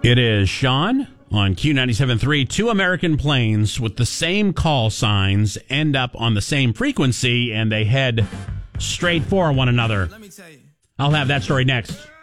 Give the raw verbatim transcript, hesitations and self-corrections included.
It is Sean on Q ninety-seven point three. Two American planes with the same call signs end up on the same frequency, and they head straight for one another. Let me tell you. I'll have that story next.